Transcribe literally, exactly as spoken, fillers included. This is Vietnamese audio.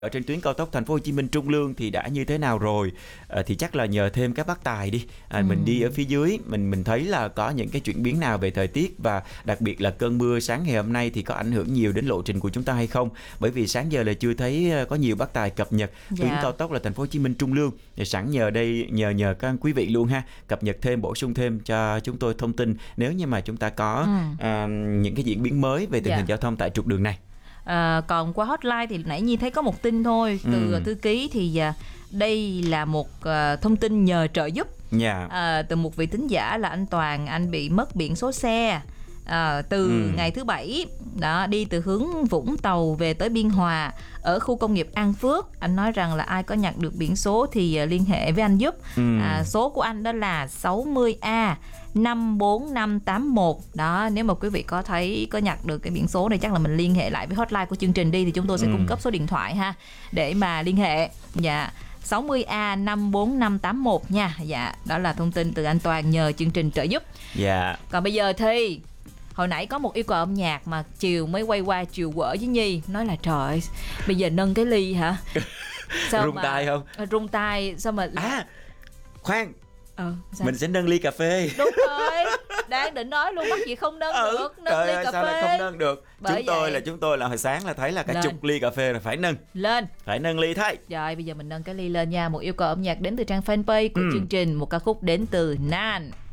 Ở trên tuyến cao tốc Thành phố Hồ Chí Minh Trung Lương thì đã như thế nào rồi? À, thì chắc là nhờ thêm các bác tài đi. À, ừ. Mình đi ở phía dưới, mình mình thấy là có những cái chuyển biến nào về thời tiết, và đặc biệt là cơn mưa sáng ngày hôm nay thì có ảnh hưởng nhiều đến lộ trình của chúng ta hay không? Bởi vì sáng giờ là chưa thấy có nhiều bác tài cập nhật dạ. tuyến cao tốc là Thành phố Hồ Chí Minh Trung Lương. Thì sẵn nhờ đây nhờ nhờ các quý vị luôn ha, cập nhật thêm, bổ sung thêm cho chúng tôi thông tin nếu như mà chúng ta có ừ. à, những cái diễn biến mới về tình dạ. hình giao thông tại trục đường này. À, còn qua hotline thì nãy Nhi thấy có một tin thôi từ ừ. thư ký, thì à, đây là một à, thông tin nhờ trợ giúp yeah. à, từ một vị thính giả là anh Toàn. Anh bị mất biển số xe à, từ ừ. ngày thứ bảy đó, đi từ hướng Vũng Tàu về tới Biên Hòa ở khu công nghiệp An Phước. Anh nói rằng là ai có nhặt được biển số thì uh, liên hệ với anh giúp. ừ. à, Số của anh đó là sáu mươi A năm bốn năm tám một. Đó, nếu mà quý vị có thấy có nhặt được cái biển số này, chắc là mình liên hệ lại với hotline của chương trình đi, thì chúng tôi sẽ ừ. cung cấp số điện thoại ha để mà liên hệ. Dạ, sáu mươi A năm bốn năm tám một nha. Dạ, đó là thông tin từ anh Toàn nhờ chương trình trợ giúp. Dạ. Còn bây giờ thì hồi nãy có một yêu cầu âm nhạc mà chiều mới quay qua chiều quở với Nhi, nói là trời ơi, bây giờ nâng cái ly hả? Sao rung mà... tay không? À, rung tay sao mà à khoan ờ, mình sẽ nâng ly cà phê. Đúng rồi, đang định nói luôn, bắt gì không nâng ừ, được, nâng trời ly ơi, cà sao phê lại không nâng được? Bởi chúng tôi vậy. là chúng tôi là hồi sáng là thấy là cả lên. chục ly cà phê là phải nâng lên, phải nâng ly thôi. Rồi bây giờ mình nâng cái ly lên nha. Một yêu cầu âm nhạc đến từ trang fanpage của ừ. chương trình, một ca khúc đến từ Nan.